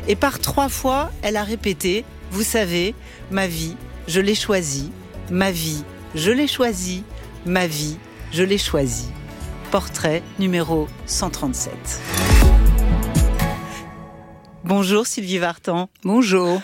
Et par 3 fois, elle a répété « Vous savez, ma vie, je l'ai choisie. Ma vie, je l'ai choisie. Ma vie, je l'ai choisie. » Portrait numéro 137. Bonjour Sylvie Vartan. Bonjour.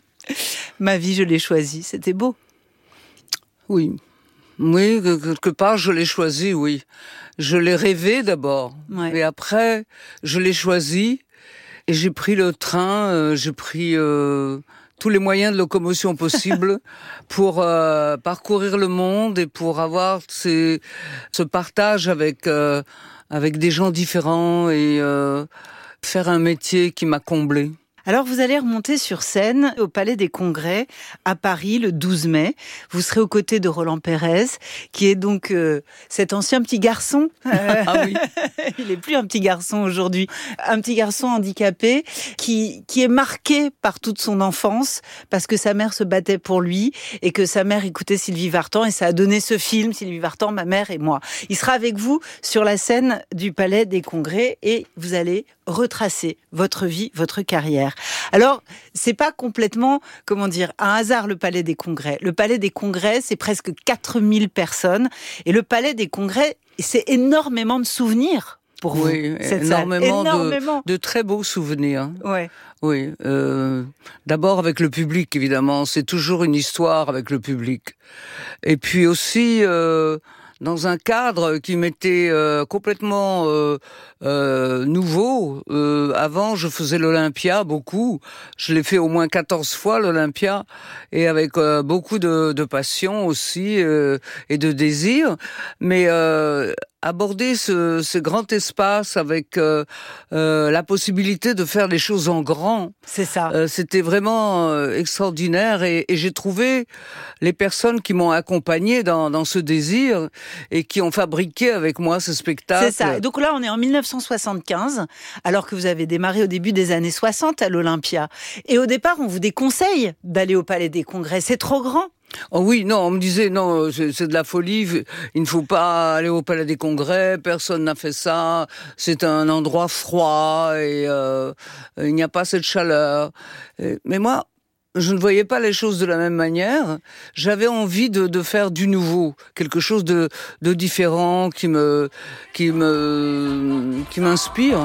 Ma vie, je l'ai choisie. C'était beau. Oui. Oui, quelque part, je l'ai choisi, oui. Je l'ai rêvé d'abord. Ouais. Et après, je l'ai choisi. Et j'ai pris le train, j'ai pris tous les moyens de locomotion possibles pour parcourir le monde et pour avoir ce partage avec des gens différents et faire un métier qui m'a comblée. Alors, vous allez remonter sur scène au Palais des Congrès à Paris le 12 mai. Vous serez aux côtés de Roland Pérez, qui est donc cet ancien petit garçon. Ah oui. Il n'est plus un petit garçon aujourd'hui. Un petit garçon handicapé qui est marqué par toute son enfance parce que sa mère se battait pour lui et que sa mère écoutait Sylvie Vartan et ça a donné ce film, Sylvie Vartan, ma mère et moi. Il sera avec vous sur la scène du Palais des Congrès et vous allez retracer votre vie, votre carrière. Alors, c'est pas complètement, un hasard le Palais des Congrès. Le Palais des Congrès, c'est presque 4000 personnes. Et le Palais des Congrès, c'est énormément de souvenirs pour vous. Oui, cette énormément salle. de très beaux souvenirs. Ouais. Oui, d'abord avec le public, évidemment. C'est toujours une histoire avec le public. Et puis aussi dans un cadre qui m'était complètement nouveau. Avant, je faisais l'Olympia beaucoup. Je l'ai fait au moins 14 fois, l'Olympia, et avec beaucoup de passion aussi et de désir. Mais aborder ce grand espace avec la possibilité de faire les choses en grand. C'est ça. C'était vraiment extraordinaire et j'ai trouvé les personnes qui m'ont accompagné dans ce désir et qui ont fabriqué avec moi ce spectacle. C'est ça. Donc là, on est en 1975, alors que vous avez démarré au début des années 60 à l'Olympia. Et au départ, on vous déconseille d'aller au Palais des Congrès. C'est trop grand. Oh oui, non, on me disait, non, c'est de la folie, il ne faut pas aller au Palais des Congrès, personne n'a fait ça, c'est un endroit froid et il n'y a pas cette chaleur. Mais moi, je ne voyais pas les choses de la même manière. J'avais envie de faire du nouveau, quelque chose de différent qui m'inspire.